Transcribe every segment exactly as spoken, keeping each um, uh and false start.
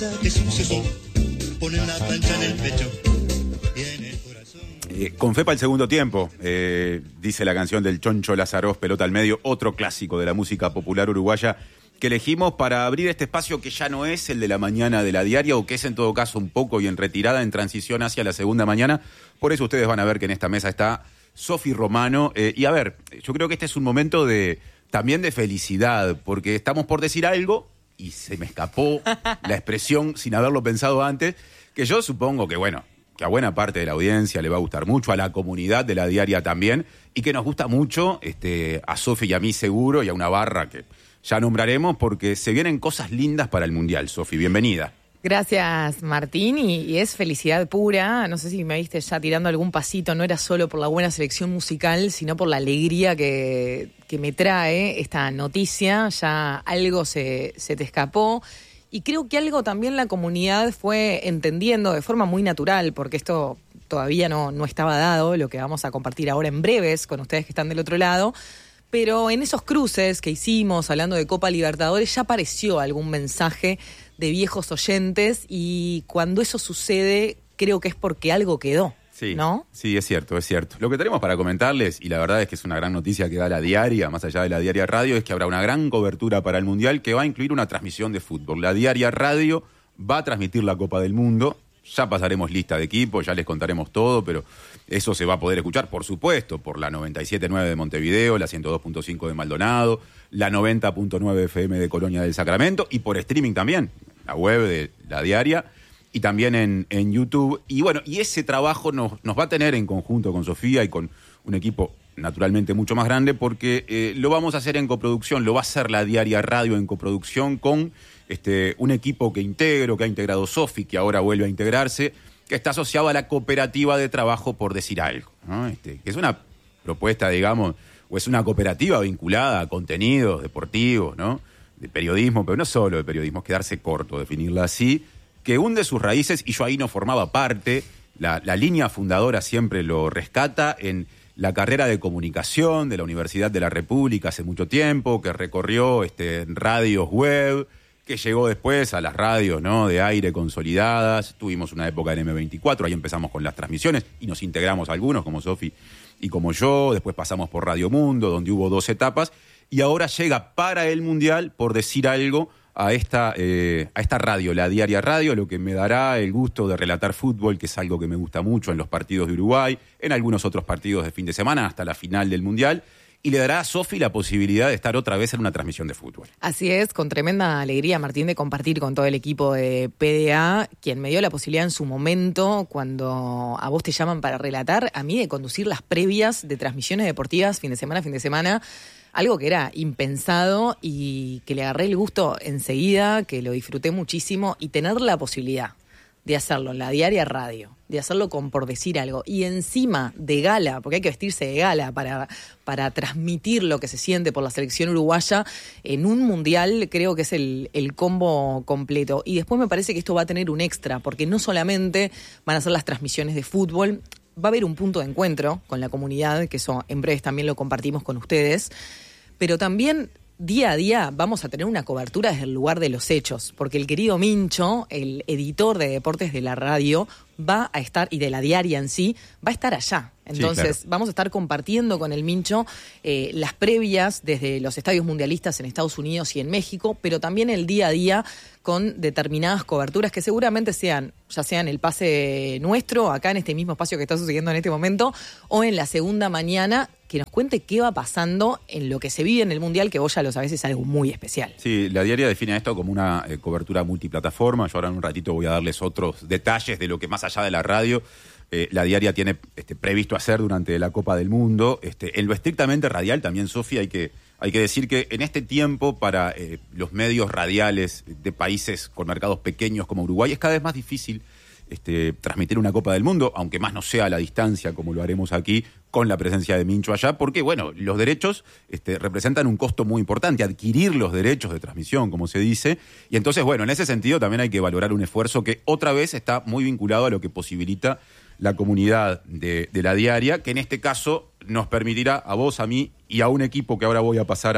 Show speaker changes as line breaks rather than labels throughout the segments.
cosa que sucedió, ponen la plancha en el pecho y en el corazón.
Eh, con fe para el segundo tiempo, eh, dice la canción del Choncho Lazaroff, Pelota al Medio, otro clásico de la música popular uruguaya que elegimos para abrir este espacio que ya no es el de la mañana de la diaria, o que es en todo caso un poco y en retirada, en transición hacia la segunda mañana. Por eso ustedes van a ver que en esta mesa está Sofi Romano. Eh, y a ver, yo creo que este es un momento de también de felicidad, porque estamos por decir algo y se me escapó la expresión sin haberlo pensado antes, que yo supongo que, bueno, que a buena parte de la audiencia le va a gustar mucho, a la comunidad de la diaria también, y que nos gusta mucho, este, a Sofi y a mí seguro, y a una barra que ya nombraremos, porque se vienen cosas lindas para el Mundial. Sofi, bienvenida.
Gracias, Martín, y, y es felicidad pura. No sé si me viste ya tirando algún pasito, no era solo por la buena selección musical, sino por la alegría que, que me trae esta noticia. Ya algo se, se te escapó. Y creo que algo también la comunidad fue entendiendo de forma muy natural, porque esto todavía no, no estaba dado, lo que vamos a compartir ahora en breves con ustedes que están del otro lado. Pero en esos cruces que hicimos, hablando de Copa Libertadores, ya apareció algún mensaje de viejos oyentes, y cuando eso sucede, creo que es porque algo quedó.
Sí,
¿no?
Sí, es cierto, es cierto. Lo que tenemos para comentarles, y la verdad es que es una gran noticia que da la diaria, más allá de la diaria radio, es que habrá una gran cobertura para el Mundial que va a incluir una transmisión de fútbol. La diaria radio va a transmitir la Copa del Mundo. Ya pasaremos lista de equipos, ya les contaremos todo, pero eso se va a poder escuchar, por supuesto, por la noventa y siete punto nueve de Montevideo, la ciento dos punto cinco de Maldonado, la noventa punto nueve F M de Colonia del Sacramento, y por streaming también, la web de la diaria, y también en, en YouTube. Y bueno, y ese trabajo nos, nos va a tener en conjunto con Sofía y con un equipo naturalmente mucho más grande, porque eh, lo vamos a hacer en coproducción, lo va a hacer la diaria radio en coproducción con este, un equipo que integro, que ha integrado Sofi, que ahora vuelve a integrarse, que está asociado a la cooperativa de trabajo Por Decir Algo, ¿no? Este, que es una propuesta, digamos, o es una cooperativa vinculada a contenidos deportivos, ¿no? De periodismo, pero no solo de periodismo, es quedarse corto, definirla así, que hunde sus raíces, y yo ahí no formaba parte, la, la línea fundadora siempre lo rescata, en la carrera de comunicación de la Universidad de la República hace mucho tiempo, que recorrió este, radios web, que llegó después a las radios, ¿no?, de aire consolidadas. Tuvimos una época en eme veinticuatro, ahí empezamos con las transmisiones y nos integramos algunos, como Sofi y como yo. Después pasamos por Radio Mundo, donde hubo dos etapas, y ahora llega para el Mundial, Por Decir Algo, a esta, eh, a esta radio, la diaria radio, lo que me dará el gusto de relatar fútbol, que es algo que me gusta mucho en los partidos de Uruguay, en algunos otros partidos de fin de semana, hasta la final del Mundial. Y le dará a Sofi la posibilidad de estar otra vez en una transmisión de fútbol.
Así es, con tremenda alegría, Martín, de compartir con todo el equipo de P D A, quien me dio la posibilidad en su momento, cuando a vos te llaman para relatar, a mí de conducir las previas de transmisiones deportivas fin de semana, fin de semana, algo que era impensado y que le agarré el gusto enseguida, que lo disfruté muchísimo, y tener la posibilidad de hacerlo en la diaria radio, de hacerlo con Por Decir Algo, y encima de gala, porque hay que vestirse de gala para, para transmitir lo que se siente por la selección uruguaya en un mundial, creo que es el, el combo completo. Y después me parece que esto va a tener un extra, porque no solamente van a ser las transmisiones de fútbol, va a haber un punto de encuentro con la comunidad, que eso en breves también lo compartimos con ustedes, pero también día a día vamos a tener una cobertura desde el lugar de los hechos, porque el querido Mincho, el editor de deportes de la radio, va a estar, y de la diaria en sí, va a estar allá. Entonces, sí, claro, vamos a estar compartiendo con el Mincho eh, las previas desde los estadios mundialistas en Estados Unidos y en México, pero también el día a día con determinadas coberturas que seguramente sean, ya sean el pase nuestro, acá en este mismo espacio que está sucediendo en este momento, o en la segunda mañana, que nos cuente qué va pasando en lo que se vive en el Mundial, que vos ya lo sabés, es algo muy especial.
Sí, la diaria define esto como una eh, cobertura multiplataforma. Yo ahora en un ratito voy a darles otros detalles de lo que más allá de la radio eh, la diaria tiene este, previsto hacer durante la Copa del Mundo. Este, en lo estrictamente radial también, Sofía, hay que, hay que decir que en este tiempo para eh, los medios radiales de países con mercados pequeños como Uruguay es cada vez más difícil Este, transmitir una Copa del Mundo, aunque más no sea a la distancia como lo haremos aquí con la presencia de Mincho allá, porque bueno, los derechos este, representan un costo muy importante, adquirir los derechos de transmisión, como se dice, y entonces bueno, en ese sentido también hay que valorar un esfuerzo que otra vez está muy vinculado a lo que posibilita la comunidad de, de la diaria, que en este caso nos permitirá a vos, a mí y a un equipo que ahora voy a pasar a,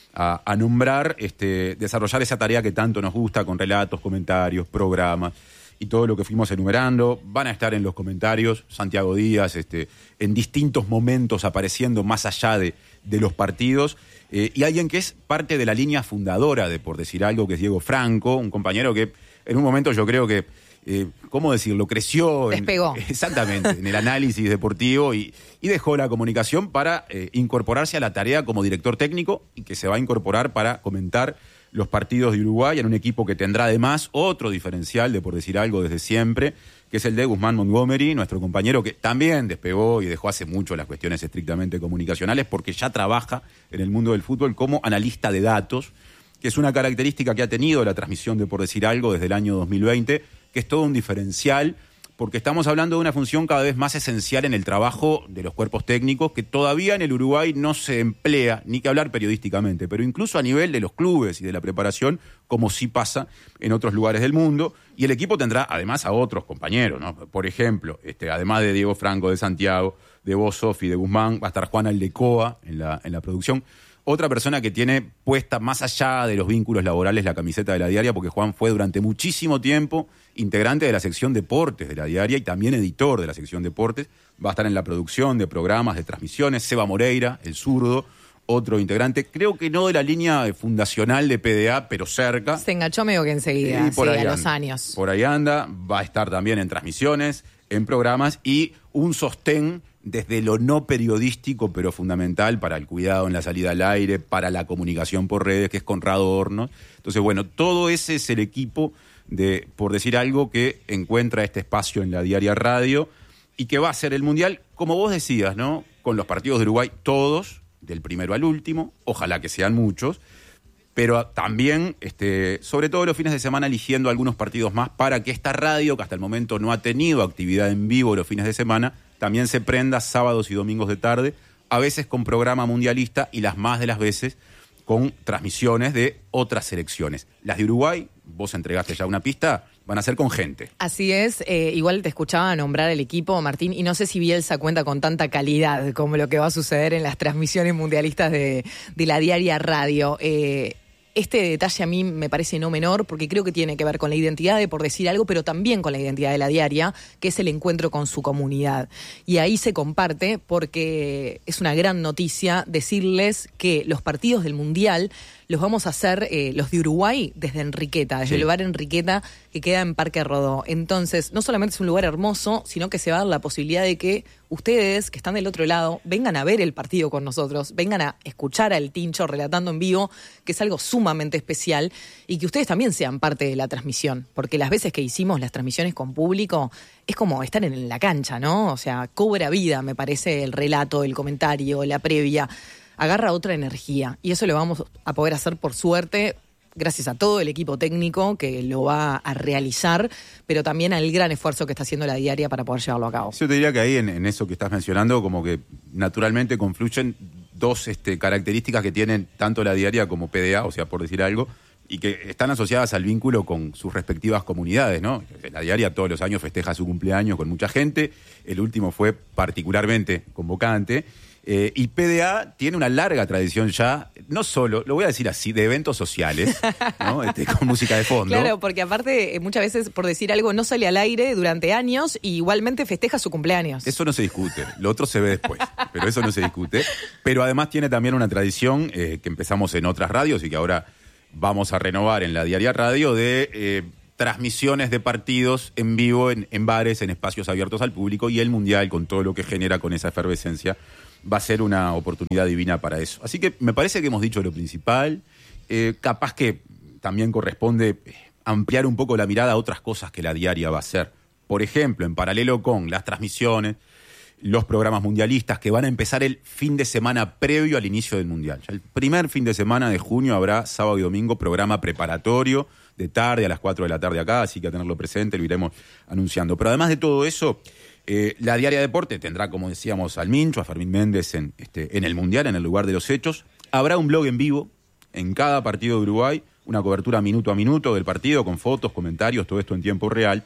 a, a nombrar, este, desarrollar esa tarea que tanto nos gusta con relatos, comentarios, programas y todo lo que fuimos enumerando. Van a estar en los comentarios Santiago Díaz, este, en distintos momentos apareciendo más allá de, de los partidos. Eh, y alguien que es parte de la línea fundadora de Por Decir Algo, que es Diego Franco, un compañero que en un momento yo creo que, eh, ¿cómo decirlo? Creció.
Despegó.
En, exactamente, en el análisis deportivo y, y dejó la comunicación para eh, incorporarse a la tarea como director técnico y que se va a incorporar para comentar los partidos de Uruguay en un equipo que tendrá además otro diferencial de Por Decir Algo desde siempre, que es el de Guzmán Montgomery, nuestro compañero que también despegó y dejó hace mucho las cuestiones estrictamente comunicacionales porque ya trabaja en el mundo del fútbol como analista de datos, que es una característica que ha tenido la transmisión de Por Decir Algo desde el año dos mil veinte, que es todo un diferencial, porque estamos hablando de una función cada vez más esencial en el trabajo de los cuerpos técnicos, que todavía en el Uruguay no se emplea, ni que hablar periodísticamente, pero incluso a nivel de los clubes y de la preparación, como sí pasa en otros lugares del mundo, y el equipo tendrá además a otros compañeros, ¿no? Por ejemplo, este, además de Diego Franco, de Santiago, de vos, Sofi, de Guzmán, va a estar Juan Aldecoa en la, en la producción. Otra persona que tiene puesta más allá de los vínculos laborales la camiseta de La Diaria, porque Juan fue durante muchísimo tiempo integrante de la sección Deportes de La Diaria y también editor de la sección Deportes. Va a estar en la producción de programas, de transmisiones. Seba Moreira, el zurdo, otro integrante. Creo que no de la línea fundacional de P D A, pero cerca.
Se enganchó medio que enseguida,
Y por
sí,
ahí
a los
anda.
años.
Por ahí anda. Va a estar también en transmisiones, en programas y un sostén desde lo no periodístico, pero fundamental para el cuidado en la salida al aire, para la comunicación por redes, que es Conrado Hornos. Entonces, bueno, todo ese es el equipo de Por Decir Algo que encuentra este espacio en La Diaria Radio y que va a ser el Mundial, como vos decías, ¿no? Con los partidos de Uruguay, todos, del primero al último, ojalá que sean muchos, pero también, este, sobre todo los fines de semana, eligiendo algunos partidos más para que esta radio, que hasta el momento no ha tenido actividad en vivo los fines de semana, también se prenda sábados y domingos de tarde, a veces con programa mundialista y las más de las veces con transmisiones de otras selecciones. Las de Uruguay, vos entregaste ya una pista, van a ser con gente.
Así es, eh, igual te escuchaba nombrar el equipo, Martín, y no sé si Bielsa cuenta con tanta calidad como lo que va a suceder en las transmisiones mundialistas de, de La Diaria Radio. Eh, Este detalle a mí me parece no menor porque creo que tiene que ver con la identidad de Por Decir Algo, pero también con la identidad de La Diaria, que es el encuentro con su comunidad. Y ahí se comparte porque es una gran noticia decirles que los partidos del Mundial los vamos a hacer, eh, los de Uruguay, desde Enriqueta, desde
Sí.
el bar Enriqueta que queda en Parque Rodó. Entonces, no solamente es un lugar hermoso, sino que se va a dar la posibilidad de que ustedes, que están del otro lado, vengan a ver el partido con nosotros, vengan a escuchar al Tincho relatando en vivo, que es algo sumamente especial, y que ustedes también sean parte de la transmisión, porque las veces que hicimos las transmisiones con público, es como estar en la cancha, ¿no? O sea, cobra vida, me parece, el relato, el comentario, la previa, agarra otra energía, y eso lo vamos a poder hacer, por suerte, gracias a todo el equipo técnico que lo va a realizar, pero también al gran esfuerzo que está haciendo La Diaria para poder llevarlo a cabo.
Yo te diría que ahí en, en eso que estás mencionando, como que naturalmente confluyen dos este, características que tienen tanto La Diaria como P D A, o sea, Por Decir Algo, y que están asociadas al vínculo con sus respectivas comunidades, ¿no? La Diaria todos los años festeja su cumpleaños con mucha gente, el último fue particularmente convocante. Eh, y P D A tiene una larga tradición ya, no solo, lo voy a decir así, de eventos sociales, ¿no? Este, con música de fondo.
Claro, porque aparte eh, muchas veces, por decir algo, no sale al aire durante años y igualmente festeja su cumpleaños.
Eso no se discute, lo otro se ve después, pero eso no se discute. Pero además tiene también una tradición eh, que empezamos en otras radios y que ahora vamos a renovar en La Diaria Radio de eh, transmisiones de partidos en vivo, en, en bares, en espacios abiertos al público, y el Mundial, con todo lo que genera con esa efervescencia, va a ser una oportunidad divina para eso. Así que me parece que hemos dicho lo principal. Eh, capaz que también corresponde ampliar un poco la mirada a otras cosas que La Diaria va a hacer. Por ejemplo, en paralelo con las transmisiones, los programas mundialistas que van a empezar el fin de semana previo al inicio del Mundial. Ya el primer fin de semana de junio habrá sábado y domingo programa preparatorio de tarde a las cuatro de la tarde acá, así que a tenerlo presente, lo iremos anunciando. Pero además de todo eso, Eh, la Diaria Deporte tendrá, como decíamos, al Mincho, a Fermín Méndez en, este, en el Mundial, en el lugar de los hechos. Habrá un blog en vivo en cada partido de Uruguay, una cobertura minuto a minuto del partido, con fotos, comentarios, todo esto en tiempo real.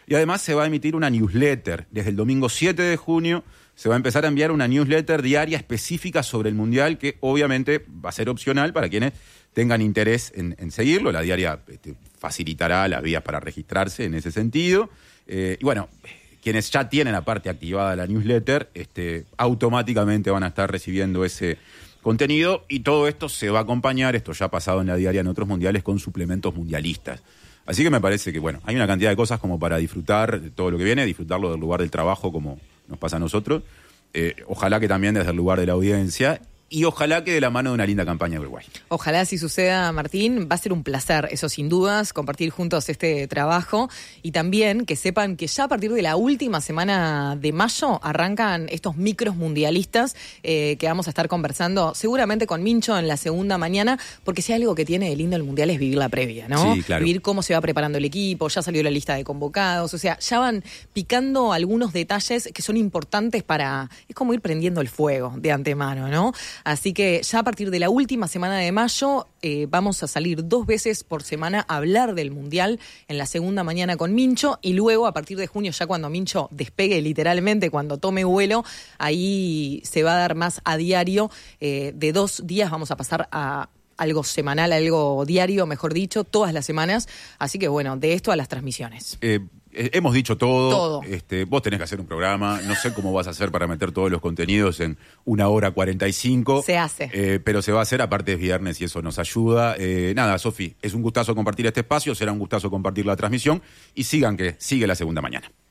Y además se va a emitir una newsletter. Desde el domingo siete de junio se va a empezar a enviar una newsletter diaria específica sobre el Mundial, que obviamente va a ser opcional para quienes tengan interés en, en seguirlo. La diaria este, facilitará las vías para registrarse en ese sentido. Eh, y bueno, quienes ya tienen aparte activada la newsletter, este, automáticamente van a estar recibiendo ese contenido, y todo esto se va a acompañar, esto ya ha pasado en la diaria en otros mundiales, con suplementos mundialistas. Así que me parece que, bueno, hay una cantidad de cosas como para disfrutar de todo lo que viene, disfrutarlo del lugar del trabajo como nos pasa a nosotros. Eh, ojalá que también desde el lugar de la audiencia, y ojalá que de la mano de una linda campaña de Uruguay.
Ojalá así suceda, Martín. Va a ser un placer, eso sin dudas, compartir juntos este trabajo, y también que sepan que ya a partir de la última semana de mayo arrancan estos micros mundialistas eh, que vamos a estar conversando seguramente con Mincho en la segunda mañana, porque si hay algo que tiene de lindo el Mundial es vivir la previa, ¿no?
Sí, claro.
Vivir cómo se va preparando el equipo, ya salió la lista de convocados, o sea, ya van picando algunos detalles que son importantes para... Es como ir prendiendo el fuego de antemano, ¿no? Así que ya a partir de la última semana de mayo eh, vamos a salir dos veces por semana a hablar del Mundial en la segunda mañana con Mincho, y luego a partir de junio, ya cuando Mincho despegue literalmente, cuando tome vuelo, ahí se va a dar más a diario. Eh, de dos días vamos a pasar a algo semanal, algo diario, mejor dicho, todas las semanas. Así que bueno, de esto a las transmisiones.
Eh, eh, hemos dicho todo.
Todo.
Este, vos tenés que hacer un programa. No sé cómo vas a hacer para meter todos los contenidos en una hora cuarenta y cinco.
Se hace.
Eh, pero se va a hacer, aparte es viernes y eso nos ayuda. Eh, nada, Sofi, es un gustazo compartir este espacio, será un gustazo compartir la transmisión, y sigan que sigue la segunda mañana.